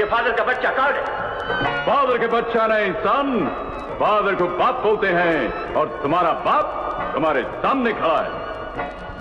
ये फादर का बच्चा कार्ड है। फादर के बच्चा नहीं सन, फादर को बाप बोलते हैं और तुम्हारा बाप तुम्हारे सामने खड़ा है।